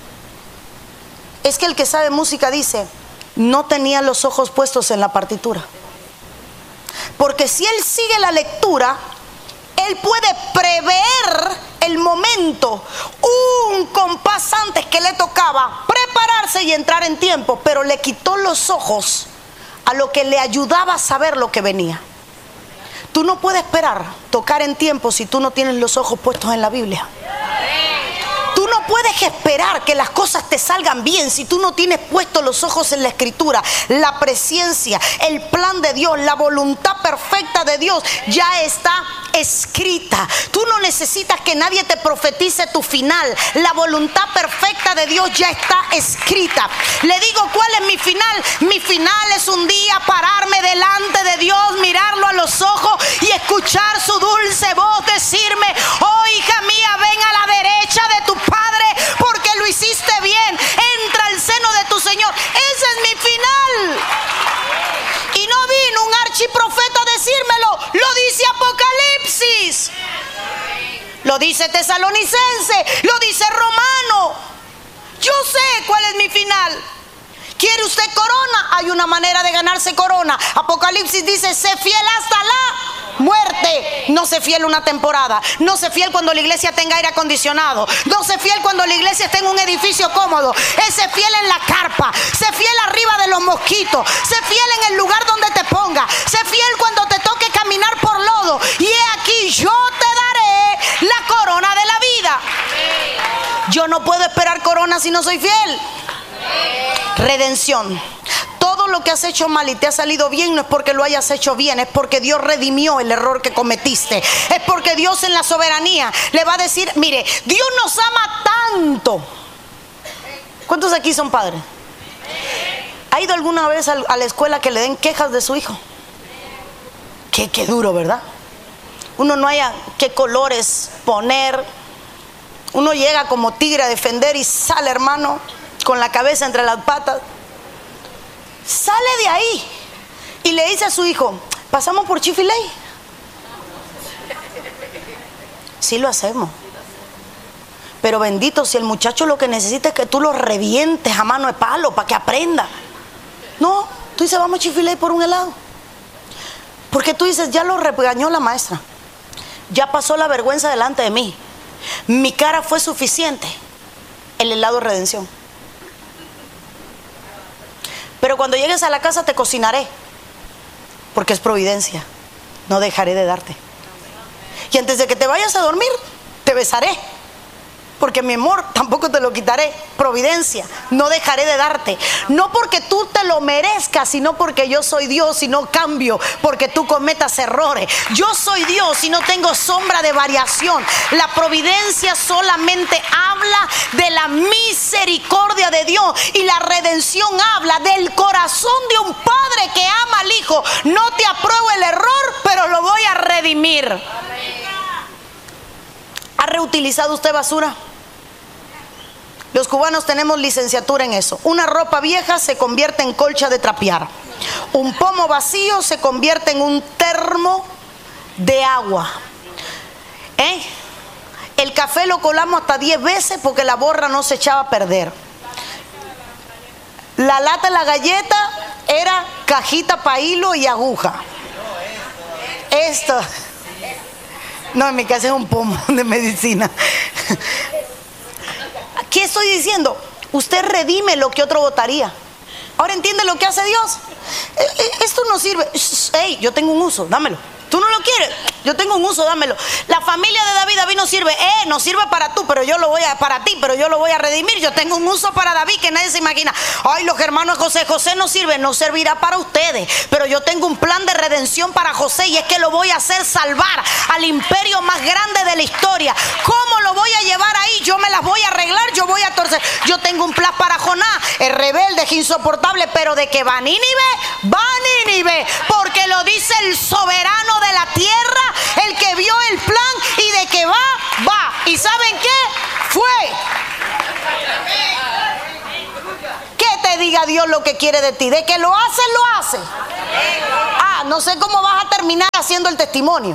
[SPEAKER 1] es que el que sabe música dice, no tenía los ojos puestos en la partitura. Porque si él sigue la lectura, él puede prever el momento, un compás antes que le tocaba prepararse y entrar en tiempo, pero le quitó los ojos a lo que le ayudaba a saber lo que venía. Tú no puedes esperar tocar en tiempo si tú no tienes los ojos puestos en la Biblia. Tú no puedes esperar que las cosas te salgan bien si tú no tienes puestos los ojos en la Escritura. La presencia, el plan de Dios, la voluntad perfecta de Dios ya está escrita. Tú no necesitas que nadie te profetice tu final. La voluntad perfecta de Dios ya está escrita. Le digo, ¿cuál es mi final? Mi final es un día pararme delante de Dios, mirarlo a los ojos y escuchar su dulce voz decirme, oh hija mía, ven a la derecha de tu Padre porque lo hiciste bien, entra al seno de tu Señor. Ese es mi final. archiprofeta decírmelo. Lo dice Apocalipsis. Lo dice Tesalonicense. Lo dice Romano. Yo sé cuál es mi final. ¿Quiere usted corona? Hay una manera de ganarse corona. Apocalipsis dice, sé fiel hasta la muerte. No sé fiel una temporada. No sé fiel cuando la iglesia tenga aire acondicionado. No sé fiel cuando la iglesia esté en un edificio cómodo. Es sé fiel en la carpa. Sé fiel arriba de los mosquitos. Sé fiel en el lugar donde te ponga. Sé fiel cuando te toque caminar por lodo. Y he aquí, yo te daré la corona de la vida. Yo no puedo esperar corona si no soy fiel. Redención. Todo lo que has hecho mal y te ha salido bien no es porque lo hayas hecho bien, es porque Dios redimió el error que cometiste. Es porque Dios en la soberanía le va a decir, mire, Dios nos ama tanto. ¿Cuántos aquí son padres? ¿Ha ido alguna vez a la escuela que le den quejas de su hijo? Qué, qué duro, ¿verdad? Uno no haya qué colores poner. Uno llega como tigre a defender y sale, hermano, con la cabeza entre las patas. Sale de ahí y le dice a su hijo, pasamos por Chick-fil-A. Sí lo hacemos, pero bendito si el muchacho lo que necesita es que tú lo revientes a mano de palo para que aprenda. No, tú dices vamos a Chick-fil-A por un helado, porque tú dices ya lo regañó la maestra, ya pasó la vergüenza delante de mí, mi cara fue suficiente. El helado es redención. Pero cuando llegues a la casa te cocinaré, porque es providencia. No dejaré de darte. Y antes de que te vayas a dormir, te besaré, porque mi amor tampoco te lo quitaré. Providencia, no dejaré de darte. No porque tú te lo merezcas, sino porque yo soy Dios y no cambio porque tú cometas errores. Yo soy Dios y no tengo sombra de variación. La providencia solamente habla de la misericordia de Dios, y la redención habla del corazón de un padre que ama al hijo. No te apruebo el error, pero lo voy a redimir. ¿Ha reutilizado usted basura? Los cubanos tenemos licenciatura en eso. Una ropa vieja se convierte en colcha de trapear. Un pomo vacío se convierte en un termo de agua. ¿Eh? El café lo colamos hasta diez veces porque la borra no se echaba a perder. La lata de la galleta era cajita para hilo y aguja. Esto... No, en mi casa es un pomo de medicina. ¿Qué estoy diciendo? Usted redime lo que otro votaría. Ahora entiende lo que hace Dios. Esto no sirve. Hey, yo tengo un uso, dámelo. Tú no lo quieres, yo tengo un uso, dámelo. La familia de David, David no sirve. Eh, no sirve para tú, pero yo lo voy a, para ti, pero yo lo voy a redimir. Yo tengo un uso para David que nadie se imagina. Ay, los hermanos de José, José no sirve, no servirá para ustedes. Pero yo tengo un plan de redención para José, y es que lo voy a hacer salvar al imperio más grande de la historia. ¿Cómo lo voy a llevar ahí? Yo me las voy a arreglar, yo voy a torcer. Yo tengo un plan para Jonás, el rebelde, es insoportable, pero de que va a Nínive, va a Nínive, porque lo dice el soberano de la tierra, el que vio el plan, y de que va, va. ¿Y saben qué? Fue. Que te diga Dios lo que quiere de ti. De que lo hace, lo hace. Ah, no sé cómo vas a terminar haciendo el testimonio,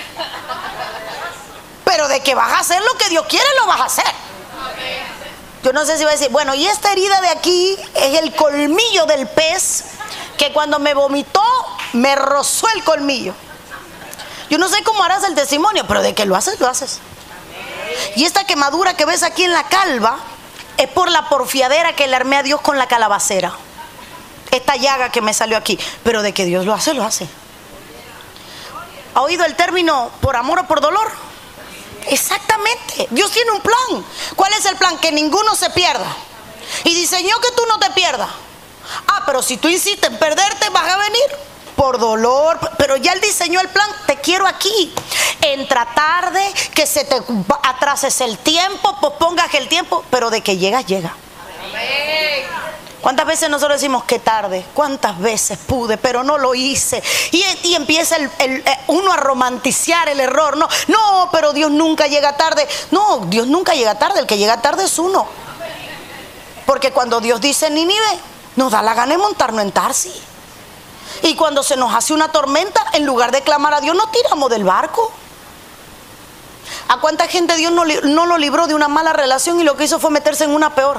[SPEAKER 1] pero de que vas a hacer lo que Dios quiere, lo vas a hacer. Yo no sé si va a decir, bueno, y esta herida de aquí es el colmillo del pez que cuando me vomitó me rozó el colmillo. Yo no sé cómo harás el testimonio, pero de que lo haces, lo haces. Y esta quemadura que ves aquí en la calva es por la porfiadera que le armé a Dios con la calabacera. Esta llaga que me salió aquí, pero de que Dios lo hace, lo hace. ¿Ha oído el término por amor o por dolor? Exactamente. Dios tiene un plan. ¿Cuál es el plan? Que ninguno se pierda. Y diseñó que tú no te pierdas. Ah, pero si tú insistes en perderte, vas a venir por dolor. Pero ya Él diseñó el plan. Te quiero aquí. Entra tarde, que se te atrases el tiempo, pospongas el tiempo, pero de que llegas, llega. ¿Cuántas veces nosotros decimos que tarde? ¿Cuántas veces pude, pero no lo hice? Y, y empieza el, el, uno a romantizar el error. No, no, pero Dios nunca llega tarde. No, Dios nunca llega tarde. El que llega tarde es uno. Porque cuando Dios dice Nínive, nos da la gana de montarnos en Tarsis. Y cuando se nos hace una tormenta, en lugar de clamar a Dios, nos tiramos del barco. ¿A cuánta gente Dios no, no lo libró de una mala relación y lo que hizo fue meterse en una peor?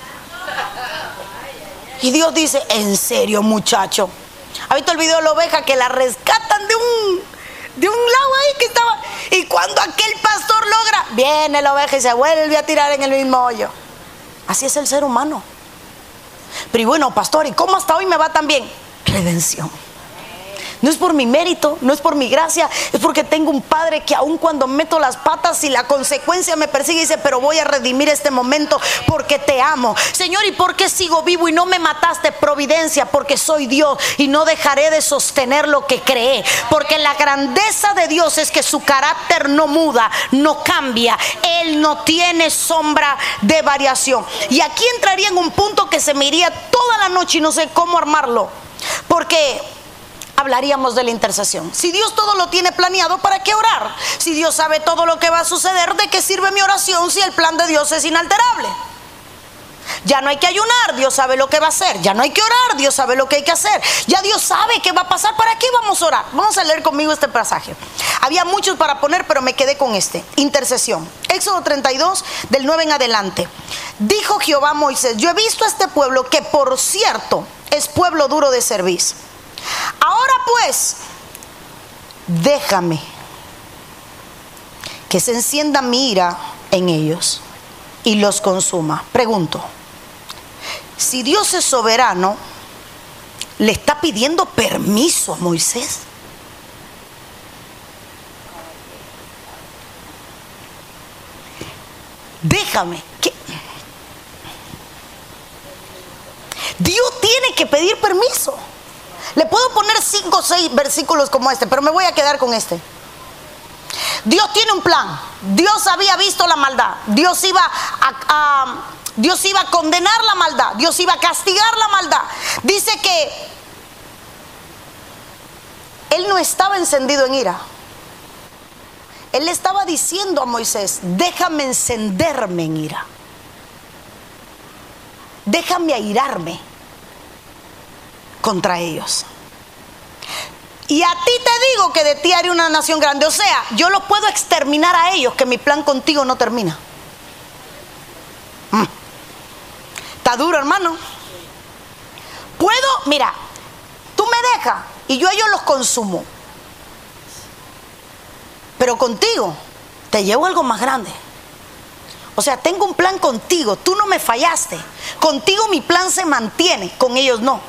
[SPEAKER 1] Y Dios dice, en serio, muchacho. ¿Ha visto el video de la oveja que la rescatan de un, de un lago ahí que estaba? Y cuando aquel pastor logra, viene la oveja y se vuelve a tirar en el mismo hoyo. Así es el ser humano. Pero y bueno, pastor, ¿y cómo hasta hoy me va tan bien? Redención. No es por mi mérito, no es por mi gracia, es porque tengo un Padre que aun cuando meto las patas y la consecuencia me persigue, dice, pero voy a redimir este momento porque te amo. Señor, ¿y por qué sigo vivo y no me mataste? Providencia, porque soy Dios y no dejaré de sostener lo que creé. Porque la grandeza de Dios es que su carácter no muda, no cambia. Él no tiene sombra de variación. Y aquí entraría en un punto que se me iría toda la noche y no sé cómo armarlo. Porque hablaríamos de la intercesión. Si Dios todo lo tiene planeado, ¿para qué orar? Si Dios sabe todo lo que va a suceder, ¿de qué sirve mi oración si el plan de Dios es inalterable? Ya no hay que ayunar, Dios sabe lo que va a hacer. Ya no hay que orar, Dios sabe lo que hay que hacer. Ya Dios sabe qué va a pasar, ¿para qué vamos a orar? Vamos a leer conmigo este pasaje. Había muchos para poner, pero me quedé con este. Intercesión. Éxodo treinta y dos, del nueve en adelante. Dijo Jehová a Moisés, yo he visto a este pueblo que por cierto es pueblo duro de cerviz. Ahora pues, déjame que se encienda mi ira en ellos y los consuma. Pregunto, si Dios es soberano, ¿le está pidiendo permiso a Moisés? Déjame que... Dios tiene que pedir permiso. Le puedo poner cinco o seis versículos como este, pero me voy a quedar con este. Dios tiene un plan. Dios había visto la maldad. Dios iba a, a, Dios iba a condenar la maldad. Dios iba a castigar la maldad. Dice que Él no estaba encendido en ira. Él le estaba diciendo a Moisés, déjame encenderme en ira. Déjame airarme contra ellos. Y a ti te digo que de ti haré una nación grande. O sea, yo los puedo exterminar a ellos, que mi plan contigo no termina. Mm. Está duro, hermano. Puedo, mira, tú me dejas y yo a ellos los consumo. Pero contigo te llevo algo más grande. O sea, tengo un plan contigo, tú no me fallaste. Contigo mi plan se mantiene, con ellos no.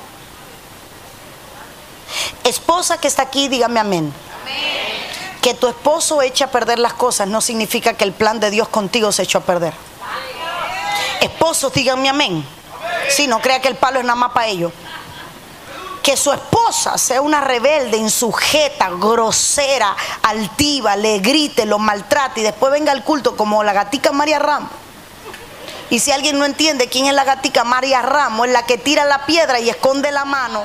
[SPEAKER 1] Esposa que está aquí, dígame amén. Amén. Que tu esposo eche a perder las cosas no significa que el plan de Dios contigo se echó a perder. Esposos, díganme amén. Sí, no crea que el palo es nada más para ellos. Que su esposa sea una rebelde, insujeta, grosera, altiva, le grite, lo maltrate y después venga al culto como la gatica María Ramos. Y si alguien no entiende quién es la gatica María Ramos, es la que tira la piedra y esconde la mano.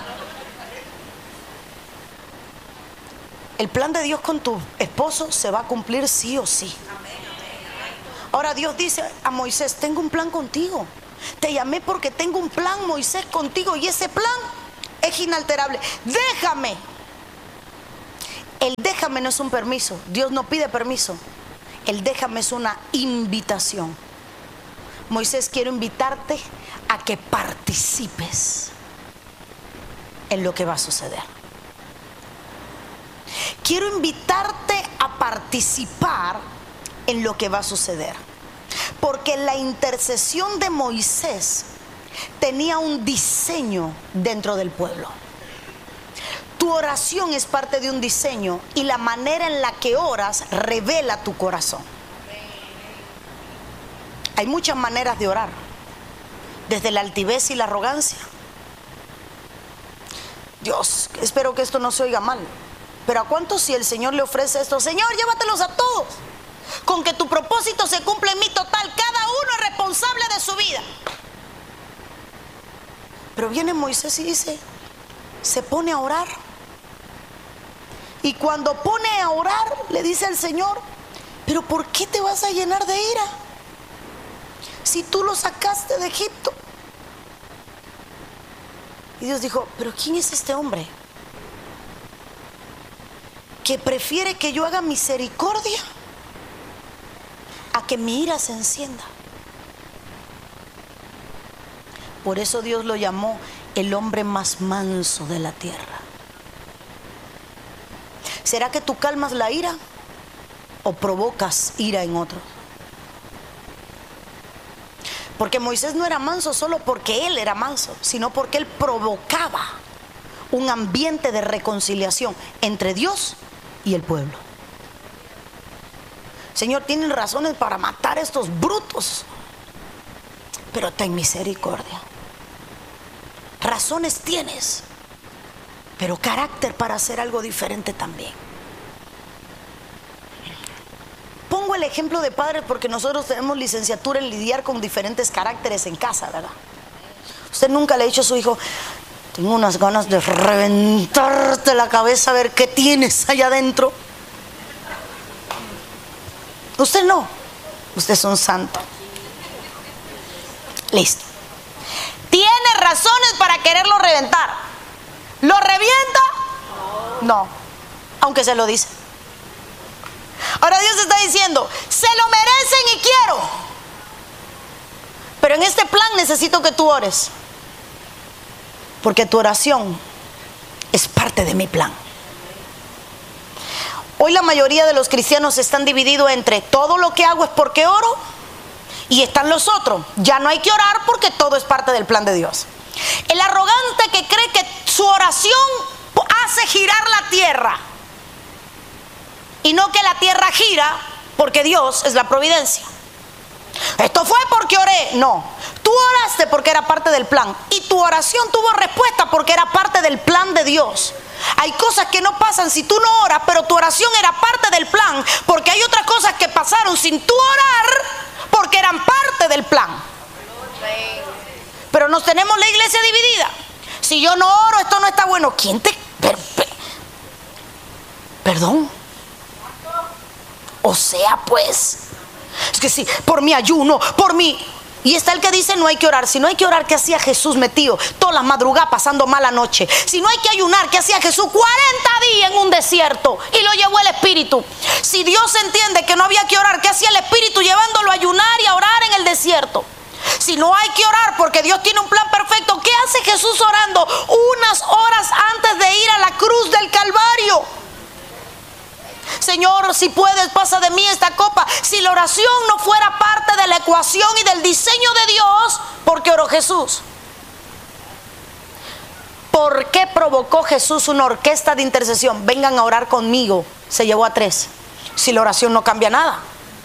[SPEAKER 1] El plan de Dios con tu esposo se va a cumplir sí o sí. Ahora Dios dice a Moisés, tengo un plan contigo. Te llamé porque tengo un plan, Moisés, contigo. Y ese plan es inalterable. Déjame. El déjame no es un permiso. Dios no pide permiso. El déjame es una invitación. Moisés, quiero invitarte a que participes en lo que va a suceder. Quiero invitarte a participar en lo que va a suceder. Porque la intercesión de Moisés tenía un diseño dentro del pueblo. Tu oración es parte de un diseño y la manera en la que oras revela tu corazón. Hay muchas maneras de orar, desde la altivez y la arrogancia. Dios, espero que esto no se oiga mal, pero ¿a cuántos si el Señor le ofrece esto? Señor, llévatelos a todos, con que tu propósito se cumpla en mí total, cada uno es responsable de su vida. Pero viene Moisés y dice, se pone a orar. Y cuando pone a orar, le dice al Señor, pero ¿por qué te vas a llenar de ira? Si tú lo sacaste de Egipto. Y Dios dijo, pero ¿quién es este hombre? que prefiere que yo haga misericordia a que mi ira se encienda. Por eso Dios lo llamó el hombre más manso de la tierra. ¿Será que tú calmas la ira o provocas ira en otro? Porque Moisés no era manso solo porque él era manso, sino porque él provocaba un ambiente de reconciliación entre Dios y el pueblo. Señor, tienen razones para matar a estos brutos, pero ten misericordia. Razones tienes, pero carácter para hacer algo diferente también. Pongo el ejemplo de padres porque nosotros tenemos licenciatura en lidiar con diferentes caracteres en casa, ¿verdad? Usted nunca le ha dicho a su hijo: tengo unas ganas de reventarte la cabeza a ver qué tienes allá adentro. Usted no, usted es un santo. Listo. Tiene razones para quererlo reventar. ¿Lo revienta? No, aunque se lo dice. Ahora Dios está diciendo: se lo merecen y quiero, pero en este plan necesito que tú ores, porque tu oración es parte de mi plan. Hoy la mayoría de los cristianos están divididos entre todo lo que hago es porque oro, y están los otros: ya no hay que orar porque todo es parte del plan de Dios. El arrogante que cree que su oración hace girar la tierra, y no que la tierra gira porque Dios es la providencia. Esto fue porque oré. No, tú oraste porque era parte del plan, y tu oración tuvo respuesta porque era parte del plan de Dios. Hay cosas que no pasan si tú no oras, pero tu oración era parte del plan, porque hay otras cosas que pasaron sin tú orar porque eran parte del plan. Pero nos tenemos la iglesia dividida. Si yo no oro, esto no está bueno. ¿Quién te... Per, per, perdón? O sea, pues, es que sí, por mi ayuno, por mi... Y está el que dice: no hay que orar. Si no hay que orar, ¿qué hacía Jesús metido todas las madrugadas pasando mala noche? Si no hay que ayunar, ¿qué hacía Jesús cuarenta días en un desierto y lo llevó el Espíritu? Si Dios entiende que no había que orar, ¿qué hacía el Espíritu llevándolo a ayunar y a orar en el desierto? Si no hay que orar porque Dios tiene un plan perfecto, ¿qué hace Jesús orando unas horas antes de ir a la cruz del Calvario? Señor, si puedes, pasa de mí esta copa. Si la oración no fuera parte de la ecuación y del diseño de Dios, ¿por qué oró Jesús? ¿Por qué provocó Jesús una orquesta de intercesión? Vengan a orar conmigo. Se llevó a tres. Si la oración no cambia nada.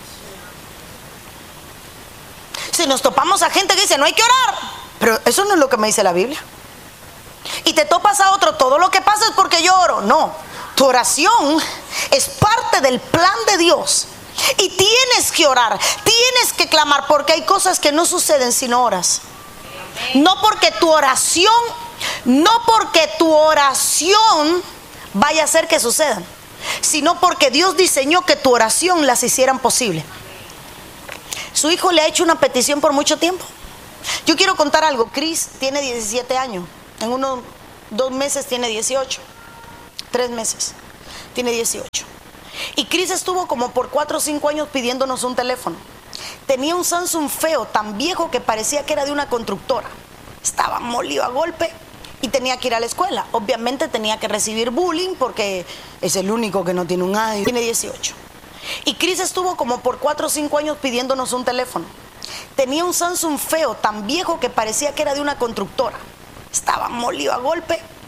[SPEAKER 1] Si nos topamos a gente que dice: no hay que orar, pero eso no es lo que me dice la Biblia. Y te topas a otro: todo lo que pasa es porque yo oro. No, tu oración es parte del plan de Dios, y tienes que orar, tienes que clamar, porque hay cosas que no suceden si no oras. No porque tu oración, no porque tu oración vaya a hacer que sucedan, sino porque Dios diseñó que tu oración las hicieran posible. Su hijo le ha hecho una petición por mucho tiempo. Yo quiero contar algo. Chris tiene diecisiete años. En unos dos meses tiene dieciocho. Tres meses tiene dieciocho. Y Chris estuvo como por cuatro o cinco años pidiéndonos un teléfono. Tenía un Samsung feo, tan viejo que parecía que era de una constructora. Estaba molido a golpe y tenía que ir a la escuela. Obviamente tenía que recibir bullying porque es el único que no tiene un iPhone. Tiene dieciocho. Y Chris estuvo como por cuatro o cinco años pidiéndonos un teléfono. Tenía un Samsung feo, tan viejo que parecía que era de una constructora. Estaba molido a golpe